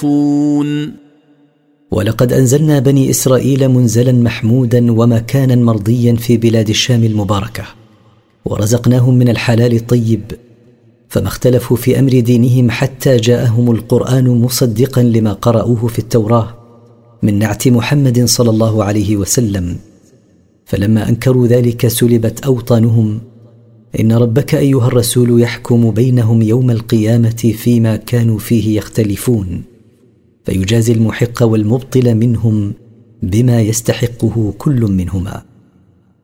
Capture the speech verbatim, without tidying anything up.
ولقد أنزلنا بني إسرائيل منزلا محمودا ومكانا مرضيا في بلاد الشام المباركة، ورزقناهم من الحلال الطيب، فما اختلفوا في أمر دينهم حتى جاءهم القرآن مصدقا لما قرأوه في التوراة من نعت محمد صلى الله عليه وسلم. فلما أنكروا ذلك سلبت أوطانهم. إن ربك أيها الرسول يحكم بينهم يوم القيامة فيما كانوا فيه يختلفون، فيجازي المحق والمبطل منهم بما يستحقه كل منهما.